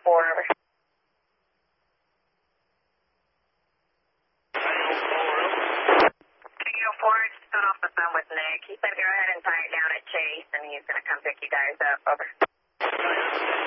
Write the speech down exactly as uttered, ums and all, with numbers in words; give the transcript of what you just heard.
four, over. Tango four, just got off the phone with Nick. He said go ahead and tie it down at Chase, and he's going to come pick you guys up, over.